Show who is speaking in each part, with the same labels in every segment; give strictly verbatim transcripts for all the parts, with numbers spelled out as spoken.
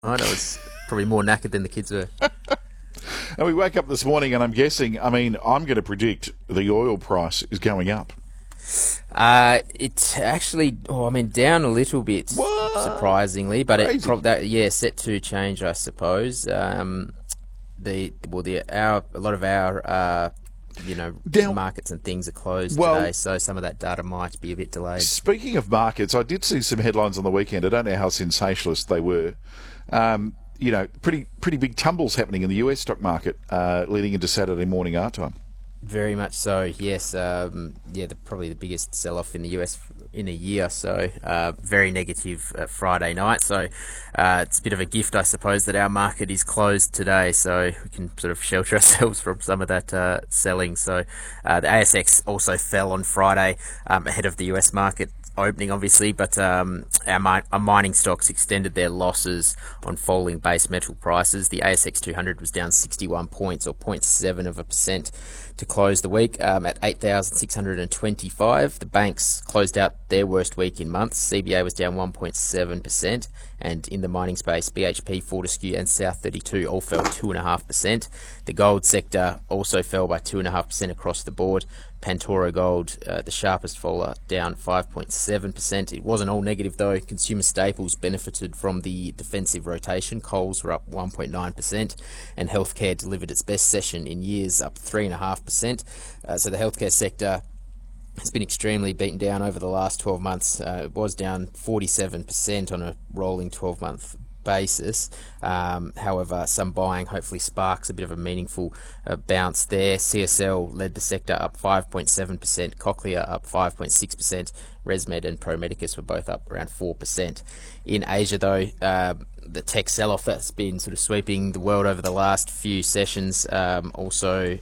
Speaker 1: I was probably more knackered than the kids were.
Speaker 2: And we wake up this morning, and I'm guessing, I mean, I'm going to predict the oil price is going up.
Speaker 1: Uh, it's actually, oh, I mean, down a little bit,
Speaker 2: What?
Speaker 1: surprisingly, but
Speaker 2: Crazy.
Speaker 1: it probably, that, yeah, set to change, I suppose. Um, the well, the our a lot of our uh, you know,
Speaker 2: Down-
Speaker 1: markets and things are closed
Speaker 2: Well-
Speaker 1: today, so some of that data might be a bit delayed.
Speaker 2: Speaking of markets, I did see some headlines on the weekend. I don't know how sensationalist they were. Um, you know, pretty pretty big tumbles happening in the U S stock market uh, leading into Saturday morning our time.
Speaker 1: Very much so, yes. Um, yeah, the, probably the biggest sell-off in the U S in a year. So uh, very negative uh, Friday night. So uh, it's a bit of a gift, I suppose, that our market is closed today, so we can sort of shelter ourselves from some of that uh, selling. So uh, the A S X also fell on Friday um, ahead of the U S market opening, obviously, but um, our, mi- our mining stocks extended their losses on falling base metal prices. The A S X two hundred was down sixty-one points, or zero point seven of a percent, to close the week um, at eight thousand six hundred twenty-five. The banks closed out their worst week in months. C B A was down one point seven percent, and in the mining space, B H P, Fortescue and South thirty-two all fell two point five percent. The gold sector also fell by two point five percent across the board. Pantoro Gold, uh, the sharpest faller, down five point seven percent. It wasn't all negative though. Consumer staples benefited from the defensive rotation. Coals were up one point nine percent, and healthcare delivered its best session in years, up three point five percent. Uh, so the healthcare sector has been extremely beaten down over the last twelve months. Uh, it was down forty-seven percent on a rolling twelve-month basis. Um, however, some buying hopefully sparks a bit of a meaningful uh, bounce there. C S L led the sector, up five point seven percent, Cochlear up five point six percent, ResMed and Pro Medicus were both up around four percent. In Asia though, uh, the tech sell-off that's been sort of sweeping the world over the last few sessions um, also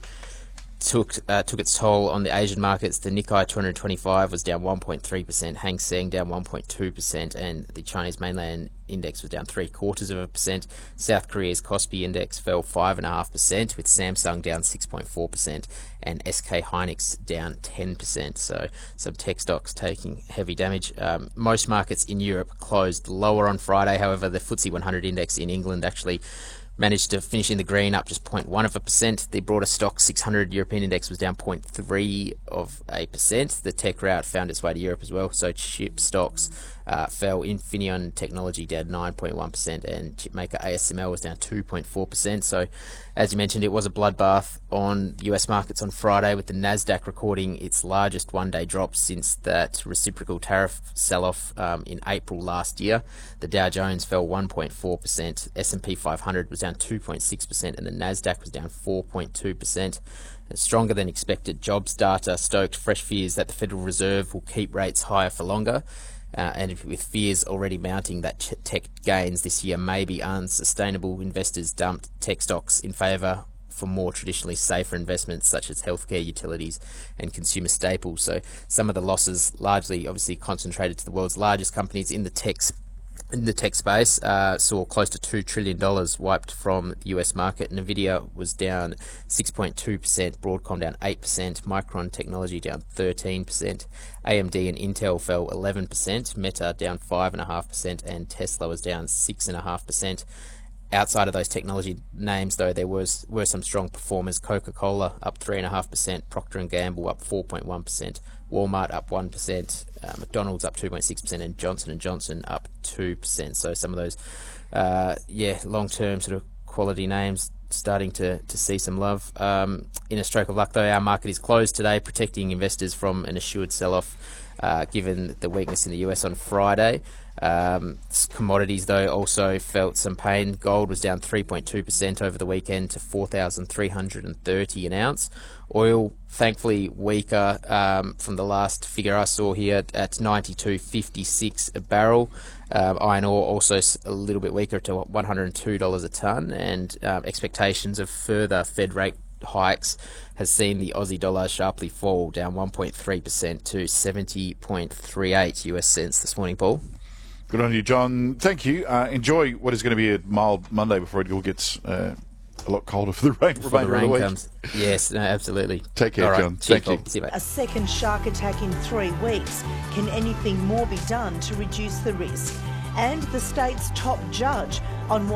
Speaker 1: took uh, took its toll on the Asian markets. The Nikkei two hundred twenty-five was down one point three percent, Hang Seng down one point two percent, and the Chinese mainland index was down three quarters of a percent. South Korea's Kospi index fell five and a half percent, with Samsung down six point four percent and S K Hynix down ten percent. So some tech stocks taking heavy damage. Um, most markets in Europe closed lower on Friday. However, the F T S E one hundred index in England actually managed to finish in the green, up just zero point one of a percent. The broader stock six hundred European index was down zero point three of a percent. The tech route found its way to Europe as well, so chip stocks uh, fell. Infineon Technology down nine point one percent, and chipmaker A S M L was down two point four percent. So, as you mentioned, it was a bloodbath on U S markets on Friday, with the Nasdaq recording its largest one-day drop since that reciprocal tariff sell-off um, in April last year. The Dow Jones fell one point four percent, S and P five hundred was down two point six percent, and the Nasdaq was down four point two percent. Stronger than expected jobs data stoked fresh fears that the Federal Reserve will keep rates higher for longer. Uh, and with fears already mounting that ch- tech gains this year may be unsustainable, investors dumped tech stocks in favour for more traditionally safer investments such as healthcare, utilities and consumer staples. So some of the losses largely obviously concentrated to the world's largest companies in the tech in the tech space. Uh, saw close to two trillion dollars wiped from the U S market. Nvidia was down six point two percent, Broadcom down eight percent, Micron Technology down thirteen percent, A M D and Intel fell eleven percent, Meta down five point five percent, and Tesla was down six point five percent. Outside of those technology names, though, there was were some strong performers. Coca-Cola up three point five percent, Procter and Gamble up four point one percent, Walmart up one percent, uh, McDonald's up two point six percent, and Johnson and Johnson up two percent. So some of those, uh, yeah, long-term sort of quality names starting to, to see some love. Um, in a stroke of luck, though, our market is closed today, protecting investors from an assured sell-off, uh, given the weakness in the U S on Friday. Um, commodities, though, also felt some pain. Gold was down three point two percent over the weekend to four thousand three hundred thirty an ounce. Oil, thankfully, weaker um, from the last figure I saw here at ninety-two fifty-six a barrel. Um, iron ore also a little bit weaker to one hundred two dollars a tonne, and um, expectations of further Fed rate hikes has seen the Aussie dollar sharply fall, down one point three percent to seventy point three eight U S cents this morning, Paul.
Speaker 2: Good on you, John. Thank you. Uh, enjoy what is going to be a mild Monday before it all gets uh, a lot colder for the rain.
Speaker 1: Before the rain comes. Yes, no, absolutely.
Speaker 2: Take care,
Speaker 1: All right.
Speaker 2: John.
Speaker 1: Cheers,
Speaker 2: Thank you.
Speaker 1: Paul. See you, mate.
Speaker 3: A second shark attack in three weeks. Can anything more be done to reduce the risk? And the state's top judge on